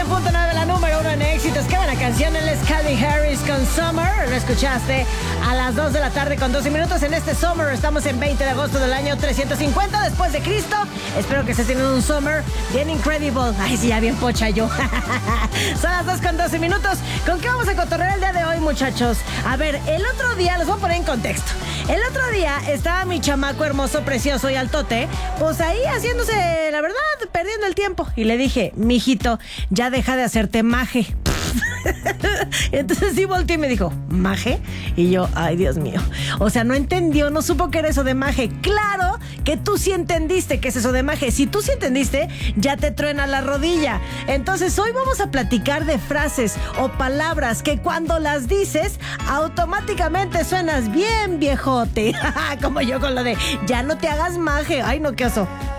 99.9, la número 1 en éxitos. Qué buena canción, él es Calvin Harris con Summer. Lo escuchaste a las 2 de la tarde con 12 minutos en este Summer. Estamos en 20 de agosto del año 350 después de Cristo. Espero que estés teniendo un Summer bien incredible. Ay, sí, ya bien pocha yo. Son las 2 con 12 minutos. ¿Con qué vamos a cotorrear el día de hoy, muchachos? A ver, el otro día, los voy a poner en contexto. El otro día estaba mi chamaco hermoso, precioso y altote, pues ahí haciéndose, la verdad, perdiendo el tiempo. Y le dije, mijito, ya deja de hacerte maje. Entonces sí volteó y me dijo, ¿maje? Y yo, ay, Dios mío. O sea, no entendió, no supo qué era eso de maje. Claro que tú sí entendiste qué es eso de maje. Si tú sí entendiste, ya te truena la rodilla. Entonces hoy vamos a platicar de frases o palabras que cuando las dices, automáticamente suenas bien viejote. Como yo con lo de, ya no te hagas maje. Ay, no, qué oso.